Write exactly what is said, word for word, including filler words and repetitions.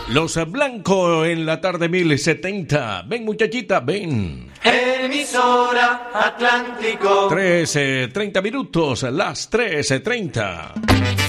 Los Blanco en la tarde mil setenta. Ven, muchachita, ven. Emisora Atlántico. trece, treinta minutos, las trece treinta.